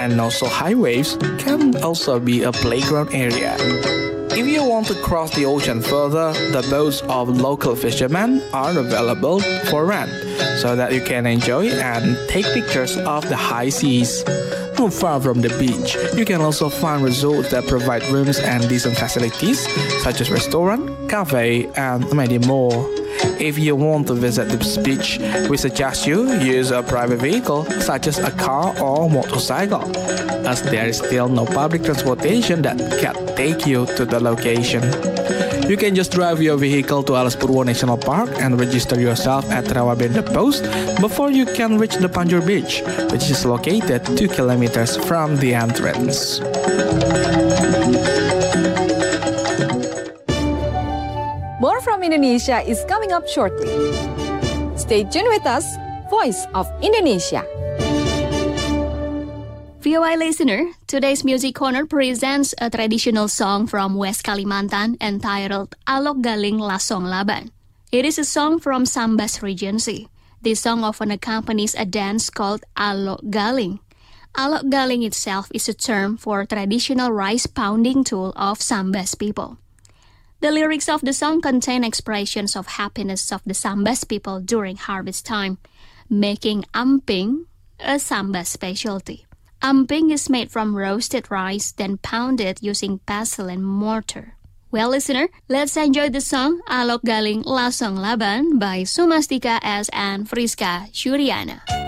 and also high waves can also be a playground area. If you want to cross the ocean further, the boats of local fishermen are available for rent, so that you can enjoy and take pictures of the high seas. Not far from the beach, you can also find resorts that provide rooms and decent facilities, such as restaurant, cafe, and many more. If you want to visit this beach, we suggest you use a private vehicle such as a car or motorcycle, as there is still no public transportation that can take you to the location. You can just drive your vehicle to Alas Purwo National Park and register yourself at Rawabenda Post before you can reach the Panjur Beach, which is located 2 kilometers from the entrance. More from Indonesia is coming up shortly. Stay tuned with us, Voice of Indonesia. VOA listener, today's Music Corner presents a traditional song from West Kalimantan entitled Alok Galing Lasong Laban. It is a song from Sambas Regency. This song often accompanies a dance called Alok Galing. Alok Galing itself is a term for traditional rice pounding tool of Sambas people. The lyrics of the song contain expressions of happiness of the Sambas people during harvest time, making amping a Sambas specialty. Amping is made from roasted rice, then pounded using pestle and mortar. Well, listener, let's enjoy the song Alok Galing Lasong Laban by Sumastika S. and Friska Syuriana.